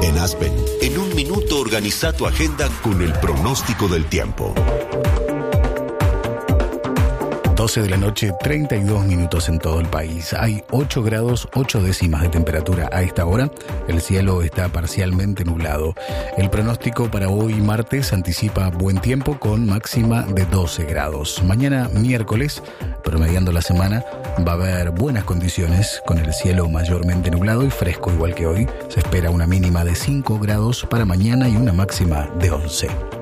En Aspen, en un minuto organiza tu agenda con el pronóstico del tiempo. 12 de la noche, 32 minutos en todo el país. Hay 8 grados, 8 décimas de temperatura a esta hora. El cielo está parcialmente nublado. El pronóstico para hoy martes anticipa buen tiempo con máxima de 12 grados. Mañana miércoles, promediando la semana, va a haber buenas condiciones con el cielo mayormente nublado y fresco igual que hoy. Se espera una mínima de 5 grados para mañana y una máxima de 11.